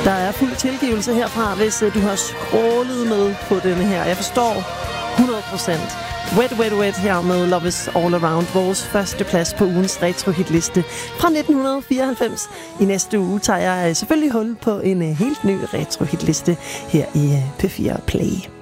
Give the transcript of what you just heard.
Der er fuld tilgivelse herfra, hvis du har scrollet med på denne her. Jeg forstår 100%. Wet, Wet, Wet her med Love is All Around. Vores første plads på ugens retro-hitliste fra 1994. I næste uge tager jeg selvfølgelig hul på en helt ny retro-hitliste her i P4 Play.